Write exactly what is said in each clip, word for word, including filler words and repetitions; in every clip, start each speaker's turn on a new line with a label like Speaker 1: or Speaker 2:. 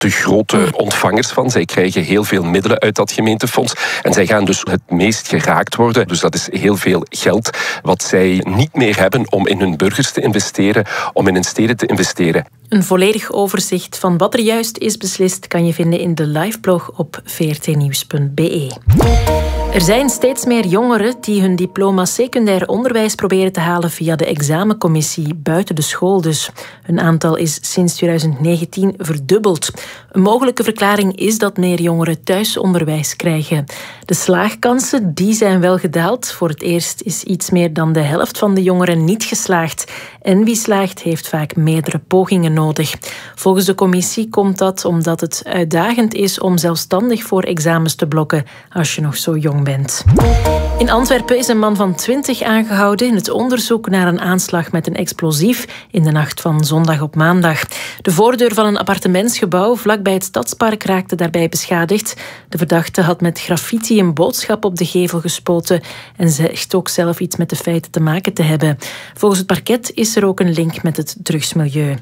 Speaker 1: de grote ontvangers van. Zij krijgen heel veel middelen uit dat gemeentefonds. En zij gaan dus het meest geraakt worden. Dus dat is heel veel geld wat zij niet meer hebben om in hun burgers te investeren, om in hun steden te investeren.
Speaker 2: Een volledig overzicht van wat er juist is beslist kan je vinden in de liveblog op v r t nieuws punt b e. Er zijn steeds meer jongeren die hun diploma secundair onderwijs proberen te halen via de examencommissie, buiten de school dus. Hun aantal is sinds twintig negentien verdubbeld. Een mogelijke verklaring is dat meer jongeren thuisonderwijs krijgen. De slaagkansen die zijn wel gedaald. Voor het eerst is iets meer dan de helft van de jongeren niet geslaagd. En wie slaagt heeft vaak meerdere pogingen nodig. Volgens de commissie komt dat omdat het uitdagend is om zelfstandig voor examens te blokken als je nog zo jong bent. In Antwerpen is een man van twintig aangehouden in het onderzoek naar een aanslag met een explosief in de nacht van zondag op maandag. De voordeur van een appartementsgebouw vlakbij het Stadspark raakte daarbij beschadigd. De verdachte had met graffiti een boodschap op de gevel gespoten en zegt ook zelf iets met de feiten te maken te hebben. Volgens het parket is er ook een link met het drugsmilieu.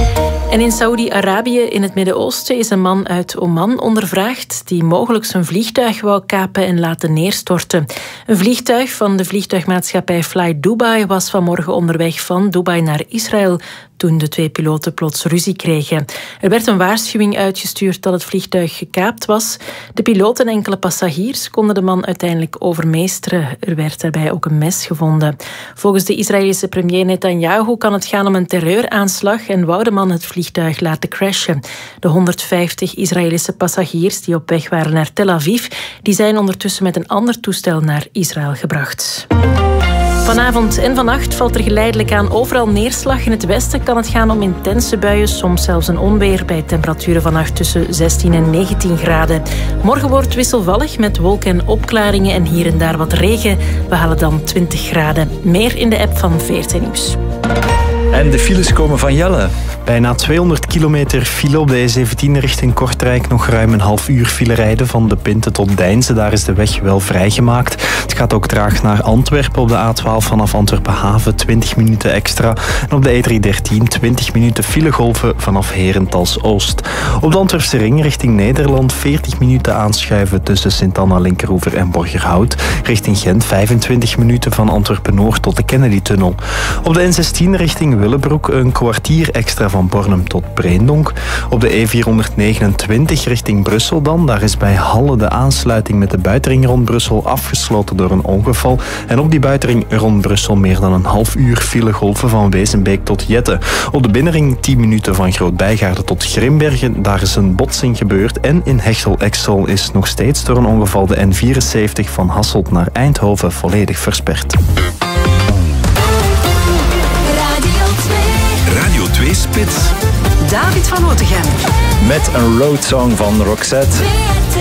Speaker 2: En in Saoedi-Arabië in het Midden-Oosten is een man uit Oman ondervraagd die mogelijk zijn vliegtuig wou kapen en laten neerstorten. Een vliegtuig van de vliegtuigmaatschappij Fly Dubai was vanmorgen onderweg van Dubai naar Israël toen de twee piloten plots ruzie kregen. Er werd een waarschuwing uitgestuurd dat het vliegtuig gekaapt was. De piloot en enkele passagiers konden de man uiteindelijk overmeesteren. Er werd daarbij ook een mes gevonden. Volgens de Israëlische premier Netanyahu kan het gaan om een terreuraanslag en wou de man het vliegtuig laten crashen. De honderdvijftig Israëlische passagiers die op weg waren naar Tel Aviv, die zijn ondertussen met een ander toestel naar Israël gebracht. Vanavond en vannacht valt er geleidelijk aan overal neerslag. In het westen kan het gaan om intense buien, soms zelfs een onweer bij temperaturen vannacht tussen zestien en negentien graden. Morgen wordt wisselvallig met wolken en opklaringen en hier en daar wat regen. We halen dan twintig graden. Meer in de app van V R T Nieuws.
Speaker 3: En de files komen van Jelle.
Speaker 4: Bijna tweehonderd kilometer file op de E zeventien richting Kortrijk. Nog ruim een half uur file rijden van De Pinte tot Deinze. Daar is de weg wel vrijgemaakt. Het gaat ook traag naar Antwerpen op de A twaalf vanaf Antwerpen Haven. twintig minuten extra. En op de E driehonderddertien twintig minuten filegolven vanaf Herentals Oost. Op de Antwerpse ring richting Nederland veertig minuten aanschuiven tussen Sint-Anna, Linkeroever en Borgerhout. Richting Gent vijfentwintig minuten van Antwerpen Noord tot de Kennedy-tunnel. Op de N zestien richting Willebroek een kwartier extra van Bornem tot Breendonk. Op de E vierhonderdnegenentwintig richting Brussel dan. Daar is bij Halle de aansluiting met de buitenring rond Brussel afgesloten door een ongeval. En op die buitenring rond Brussel meer dan een half uur filegolven van Wezenbeek tot Jette. Op de binnenring tien minuten van Groot-Bijgaarden tot Grimbergen. Daar is een botsing gebeurd. En in Hechel-Exel is nog steeds door een ongeval de N vierenzeventig van Hasselt naar Eindhoven volledig versperd.
Speaker 5: Radio twee Spits.
Speaker 6: David van Otegem.
Speaker 3: Met een roadsong van Roxette.